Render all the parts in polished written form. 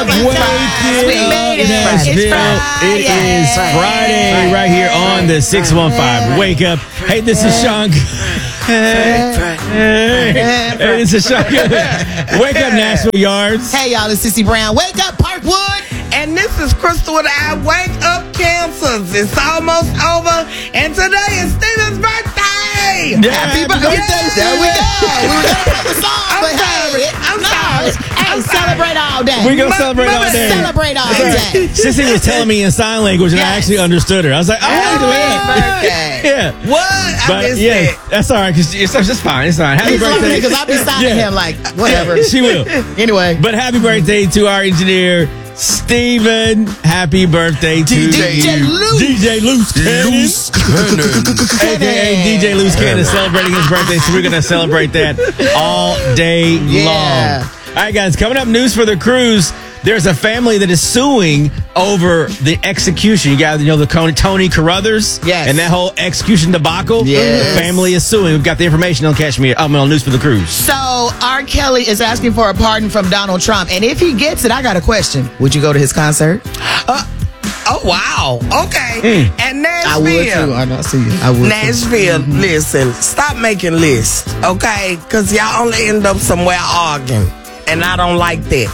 up, wake it up, Nashville. It is Friday right here on the 615 Wake Up. Hey, this is Sean. Hey, this is Sean. Wake up, Nashville Yards. Hey, y'all, it's Sissy Brown. Wake up, Parkwood. And this is Crystal with our Wake Up Kansas. It's almost over, and today is Steven's birthday. Yeah, Happy birthday. There we go. We were going to have a song, but I'm sorry. Hey, celebrate all day. We're going to celebrate all day. Celebrate all day. Sissy was telling me in sign language, and I actually understood her. I was like, birthday. Yeah. What? I missed it. That's all right, because it's fine. It's fine. Happy birthday. Because I'll be signing him like, whatever. She will. Anyway. But happy birthday to our engineer, Steven. Happy birthday to DJ Loose. DJ Loose Cannon. AKA DJ Loose Cannon celebrating his birthday, so we're going to celebrate that all day long. All right, guys, coming up, news for the cruise. There's a family that is suing over the execution. You guys know the Tony Carruthers? Yes. And that whole execution debacle? Yes. The family is suing. We've got the information on on News for the Cruise. So, R. Kelly is asking for a pardon from Donald Trump. And if he gets it, I got a question. Would you go to his concert? Oh, wow. Okay. And Nashville. I would, too. I know, see you. I would, Nashville, listen, stop making lists, okay? Because y'all only end up somewhere arguing. And I don't like that.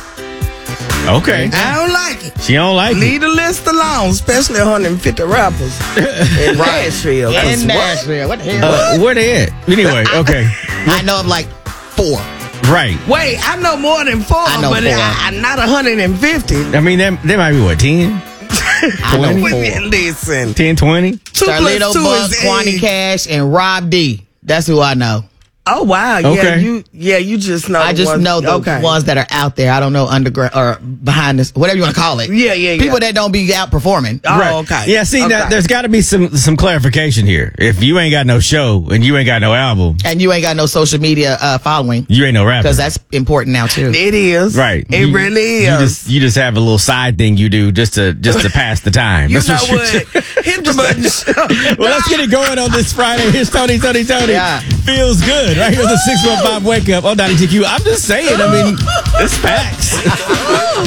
Okay. I don't like it. She don't like Leave the list alone, especially 150 rappers in Nashville. In Nashville. What the hell? where they at? Anyway, okay. I know of like 4. Right. Wait, I know more than 4, I know but 4. I'm not 150. I mean, they might be, what, 10? I know 4. Listen. 10, 20? 2 plus Starlito 2 Buck, is Kwani 8. Cash, and Rob D. That's who I know. Oh, wow. Okay. You just know I the just ones. know the Okay. ones that are out there. I don't know underground or behind this, whatever you want to call it. Yeah. People that don't be out performing. Oh, Right. okay. Yeah, see, Okay. now, there's got to be some clarification here. If you ain't got no show and you ain't got no album, And you ain't got no social media following. you ain't no rapper. Because that's important now, too. It is. Right. It really is. You just have a little side thing you do just to pass the time. You That's know you what? do. Hit the button. Well, let's get it going on this Friday. Here's Tony. Yeah. Feels good. Right here on the 615 Wake Up. Oh, Donnie TQ. I'm just saying. I mean, it's facts.